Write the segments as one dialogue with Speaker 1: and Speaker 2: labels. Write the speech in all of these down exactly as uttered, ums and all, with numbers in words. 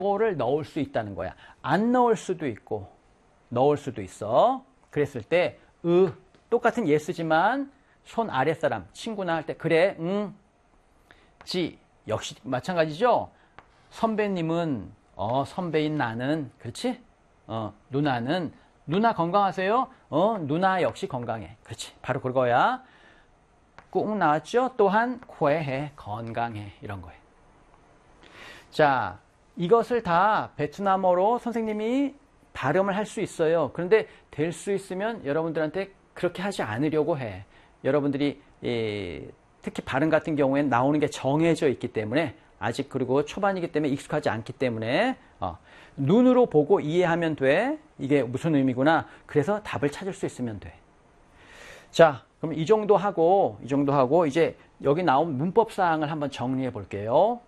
Speaker 1: 를 넣을 수 있다는 거야. 안 넣을 수도 있고 넣을 수도 있어. 그랬을 때 으, 똑같은 예스지만 손 아랫사람, 친구나 할 때 그래, 응, 지 역시 마찬가지죠. 선배님은 어 선배인 나는 그렇지? 어 누나는 누나 건강하세요? 어 누나 역시 건강해. 그렇지. 바로 그거야. 꾹 나왔죠? 또한 쾌해, 건강해 이런 거예요. 자, 이것을 다 베트남어로 선생님이 발음을 할 수 있어요. 그런데 될 수 있으면 여러분들한테 그렇게 하지 않으려고 해. 여러분들이 예, 특히 발음 같은 경우에는 나오는 게 정해져 있기 때문에 아직 그리고 초반이기 때문에 익숙하지 않기 때문에 어, 눈으로 보고 이해하면 돼. 이게 무슨 의미구나. 그래서 답을 찾을 수 있으면 돼. 자, 그럼 이 정도 하고 이 정도 하고 이제 여기 나온 문법 사항을 한번 정리해 볼게요.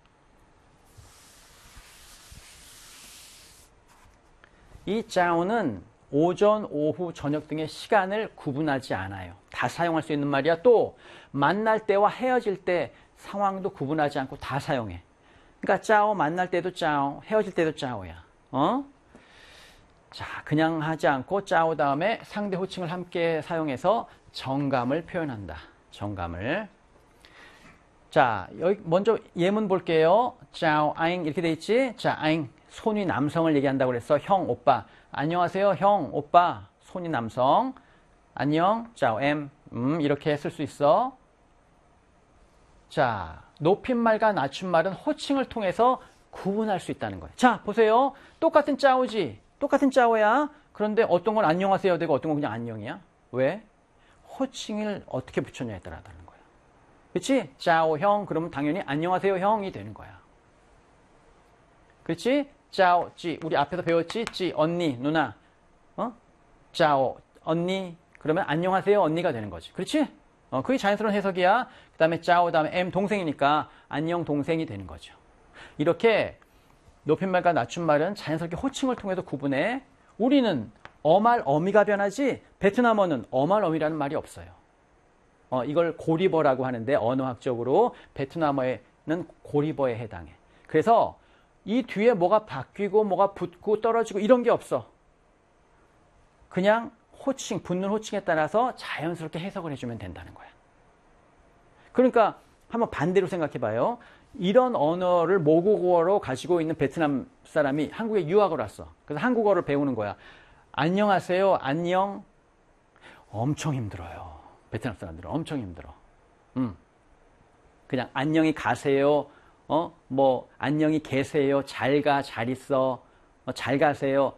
Speaker 1: 이 짜오는 오전, 오후, 저녁 등의 시간을 구분하지 않아요. 다 사용할 수 있는 말이야. 또 만날 때와 헤어질 때 상황도 구분하지 않고 다 사용해. 그러니까 짜오 만날 때도 짜오, 헤어질 때도 짜오야. 어? 자, 그냥 하지 않고 짜오 다음에 상대 호칭을 함께 사용해서 정감을 표현한다. 정감을. 자, 여기 먼저 예문 볼게요. 짜오, 아잉 이렇게 돼 있지? 자, 아잉 손이 남성을 얘기한다고 그랬어. 형, 오빠. 안녕하세요, 형, 오빠. 손이 남성. 안녕, 짜오, 엠. 음, 이렇게 쓸 수 있어. 자, 높임말과 낮춤말은 호칭을 통해서 구분할 수 있다는 거예요. 자, 보세요. 똑같은 짜오지. 똑같은 짜오야. 그런데 어떤 건 안녕하세요 되고 어떤 건 그냥 안녕이야. 왜? 호칭을 어떻게 붙였냐에 따라 다른 거야. 그렇지? 짜오, 형. 그러면 당연히 안녕하세요, 형이 되는 거야. 그렇지? 짜오, 찌. 우리 앞에서 배웠지? 찌, 언니, 누나. 어? 짜오, 언니. 그러면 안녕하세요, 언니가 되는 거지. 그렇지? 어, 그게 자연스러운 해석이야. 그 다음에 짜오 다음에 엠 동생이니까 안녕 동생이 되는 거죠. 이렇게 높임말과 낮춤말은 자연스럽게 호칭을 통해서 구분해. 우리는 어말, 어미가 변하지 베트남어는 어말, 어미라는 말이 없어요. 어, 이걸 고리버라고 하는데 언어학적으로 베트남어에는 고리버에 해당해. 그래서 이 뒤에 뭐가 바뀌고 뭐가 붙고 떨어지고 이런 게 없어. 그냥 호칭, 붙는 호칭에 따라서 자연스럽게 해석을 해주면 된다는 거야. 그러니까 한번 반대로 생각해 봐요. 이런 언어를 모국어로 가지고 있는 베트남 사람이 한국에 유학을 왔어. 그래서 한국어를 배우는 거야. 안녕하세요, 안녕. 엄청 힘들어요. 베트남 사람들은 엄청 힘들어. 음. 그냥 안녕히 가세요. 어, 뭐 안녕히 계세요. 잘 가, 잘 있어. 어, 잘 가세요.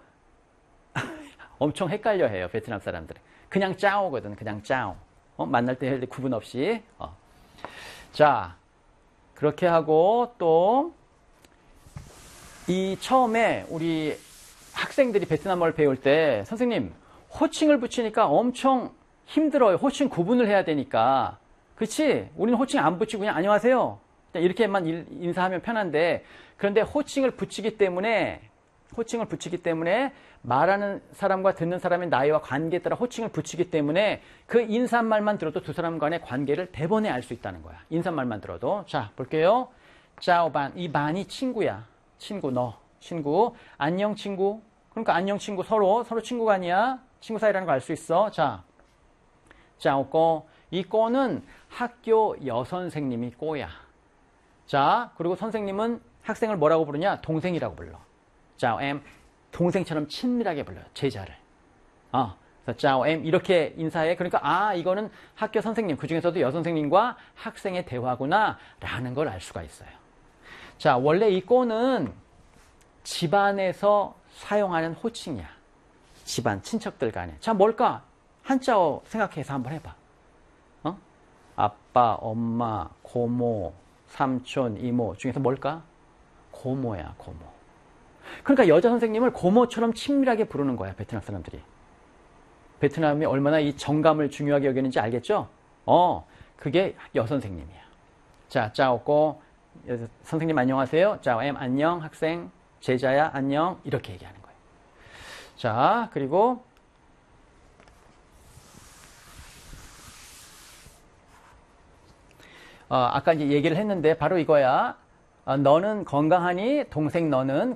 Speaker 1: 엄청 헷갈려해요. 베트남 사람들은. 그냥 짜오거든. 그냥 짜오. 어, 만날 때 구분 없이. 어. 자, 그렇게 하고 또 이 처음에 우리 학생들이 베트남어를 배울 때 선생님 호칭을 붙이니까 엄청 힘들어요. 호칭 구분을 해야 되니까. 그렇지? 우리는 호칭 안 붙이고 그냥 안녕하세요. 이렇게만 인사하면 편한데 그런데 호칭을 붙이기 때문에 호칭을 붙이기 때문에 말하는 사람과 듣는 사람의 나이와 관계에 따라 호칭을 붙이기 때문에 그 인사말만 들어도 두 사람 간의 관계를 대번에 알 수 있다는 거야. 인사말만 들어도. 자, 볼게요. 짜오반. 이 반이 친구야. 친구, 너. 친구. 안녕, 친구. 그러니까 안녕, 친구. 서로. 서로 친구가 아니야. 친구 사이라는 거 알 수 있어. 자, 짜오꼬. 이 꼬는 학교 여선생님이 꼬야. 자, 그리고 선생님은 학생을 뭐라고 부르냐? 동생이라고 불러. 짜오엠. 동생처럼 친밀하게 불러요. 제자를. 어, 그래서 짜오엠 이렇게 인사해. 그러니까 아 이거는 학교 선생님 그중에서도 여선생님과 학생의 대화구나 라는 걸 알 수가 있어요. 자, 원래 이 꼬는 집안에서 사용하는 호칭이야. 집안, 친척들 간에. 자, 뭘까? 한자어 생각해서 한번 해봐. 어? 아빠, 엄마, 고모, 삼촌, 이모 중에서 뭘까? 고모야, 고모. 그러니까 여자 선생님을 고모처럼 친밀하게 부르는 거야, 베트남 사람들이. 베트남이 얼마나 이 정감을 중요하게 여기는지 알겠죠? 어, 그게 여선생님이야. 자, 짜오꼬, 선생님 안녕하세요. 짜오엠 안녕, 학생, 제자야 안녕, 이렇게 얘기하는 거예요. 자, 그리고 어, 아까 이제 얘기를 했는데 바로 이거야. 어, 너는 건강하니? 동생 너는